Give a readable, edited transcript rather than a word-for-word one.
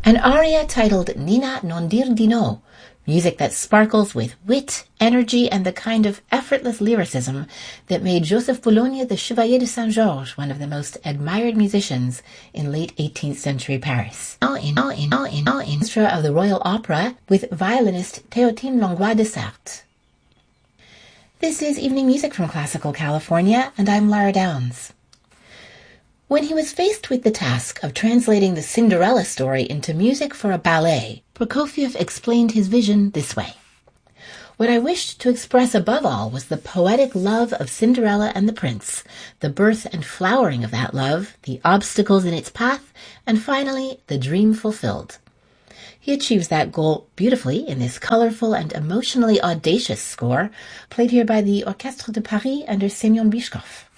An aria titled Nina non dir di no, music that sparkles with wit, energy, and the kind of effortless lyricism that made Joseph Boulogne the Chevalier de Saint-Georges one of the most admired musicians in late 18th century Paris. Orchestra of the Royal Opera with violinist Théotine Langlois de Sarthe. This is Evening Music from Classical California, and I'm Lara Downs. When he was faced with the task of translating the Cinderella story into music for a ballet, Prokofiev explained his vision this way. What I wished to express above all was the poetic love of Cinderella and the prince, the birth and flowering of that love, the obstacles in its path, and finally, the dream fulfilled. He achieves that goal beautifully in this colorful and emotionally audacious score, played here by the Orchestre de Paris under Semyon Bychkov.